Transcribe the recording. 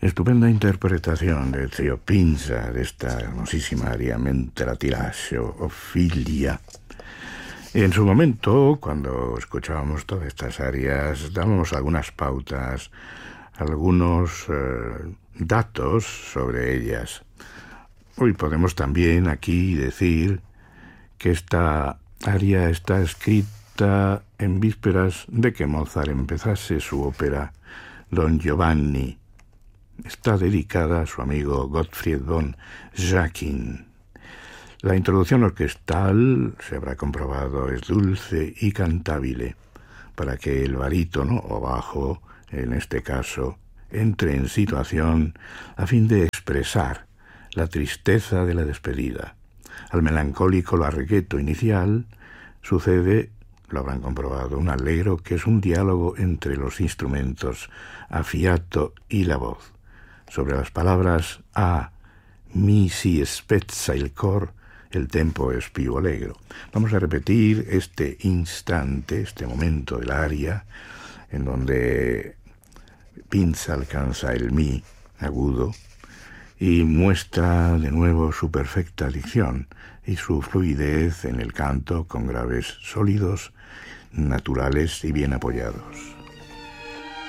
Estupenda interpretación de Zio Pinza de esta hermosísima aria Mentre ti lascio, Ophelia. En su momento, cuando escuchábamos todas estas arias, dábamos algunas pautas, algunos datos sobre ellas. Hoy podemos también aquí decir que esta aria está escrita en vísperas de que Mozart empezase su ópera Don Giovanni. Está dedicada a su amigo Gottfried von Jacquin. La introducción orquestal, se habrá comprobado, es dulce y cantabile, para que el barítono o bajo, en este caso, entre en situación a fin de expresar la tristeza de la despedida. Al melancólico largueto inicial sucede, lo habrán comprobado, un allegro que es un diálogo entre los instrumentos a fiato y la voz. Sobre las palabras a mi si spezza il cor, el tempo es più allegro. Vamos a repetir este instante, este momento del aria, en donde Pinza alcanza el mi agudo y muestra de nuevo su perfecta dicción y su fluidez en el canto con graves sólidos, naturales y bien apoyados.